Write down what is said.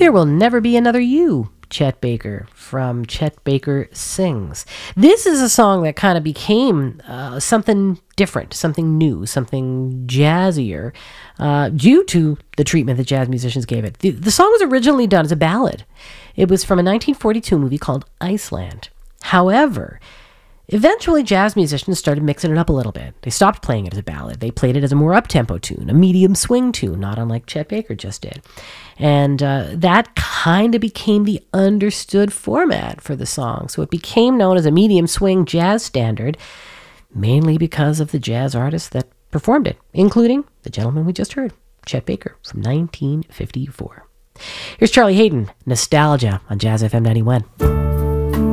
There Will Never Be Another You, Chet Baker, from Chet Baker Sings. This is a song that kind of became something different, something new, something jazzier, due to the treatment that jazz musicians gave it. The song was originally done as a ballad. It was from a 1942 movie called Iceland. However, eventually jazz musicians started mixing it up a little bit. They stopped playing it as a ballad. They played it as a more up-tempo tune, a medium swing tune, not unlike Chet Baker just did. And that kind of became the understood format for the song. So it became known as a medium swing jazz standard, mainly because of the jazz artists that performed it, including the gentleman we just heard, Chet Baker, from 1954. Here's Charlie Hayden, Nostalgia, on Jazz FM 91.